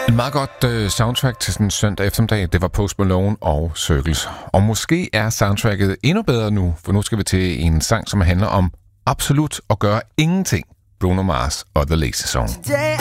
En meget godt soundtrack til sådan en søndag eftermiddag, det var Post Malone og Circles. Og måske er soundtracket endnu bedre nu, for nu skal vi til en sang, som handler om absolut at gøre ingenting. Bruno Mars og The Lazy Song.